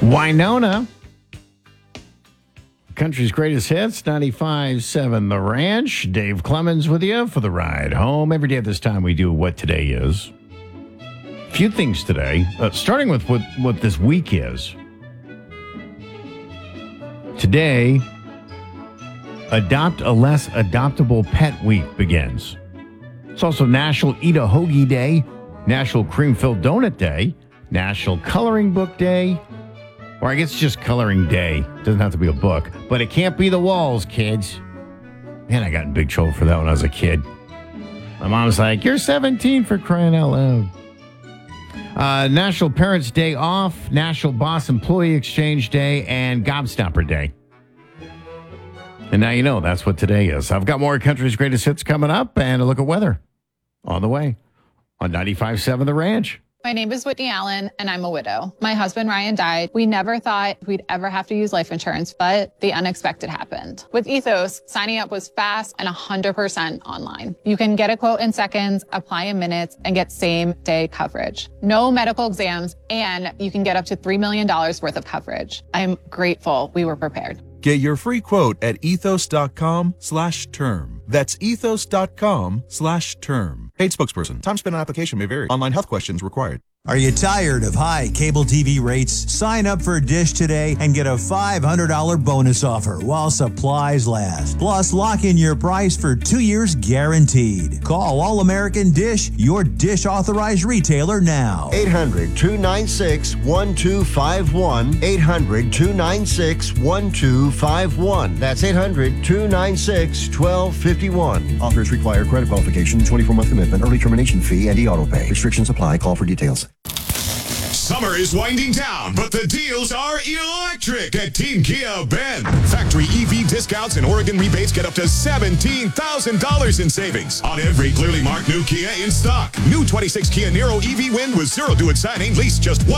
Winona, country's greatest hits, 95.7 The Ranch. Dave Clemens with you for the ride home. Every day at this time, we do what today is. A few things today, starting with what this week is. Today, Adopt a Less Adoptable Pet Week begins. It's also National Eat a Hoagie Day, National Cream-Filled Donut Day, National Coloring Book Day, or I guess it's just Coloring Day. It doesn't have to be a book, but it can't be the walls, kids. Man, I got in big trouble for that when I was a kid. My mom was like, "You're 17 for crying out loud." National Parents Day Off, National Boss Employee Exchange Day, and Gobstopper Day. And now you know that's what today is. I've got more country's greatest hits coming up and a look at weather on the way on 95.7 The Ranch. My name is Whitney Allen, and I'm a widow. My husband, Ryan, died. We never thought we'd ever have to use life insurance, but the unexpected happened. With Ethos, signing up was fast and 100% online. You can get a quote in seconds, apply in minutes, and get same-day coverage. No medical exams, and you can get up to $3 million worth of coverage. I'm grateful we were prepared. Get your free quote at ethos.com/term. That's ethos.com/term. Paid spokesperson. Time spent on application may vary. Online health questions required. Are you tired of high cable TV rates? Sign up for Dish today and get a $500 bonus offer while supplies last. Plus, lock in your price for 2 years guaranteed. Call All American Dish, your Dish authorized retailer now. 800-296-1251. 800-296-1251. That's 800-296-1251. Offers require credit qualification, 24-month commitment, early termination fee, and e-auto pay. Restrictions apply. Call for details. Summer is winding down, but the deals are electric at Team Kia Bend. Factory EV discounts and Oregon rebates get up to $17,000 in savings on every clearly marked new Kia in stock. New 26 Kia Niro EV Win with 0 due at signing, lease just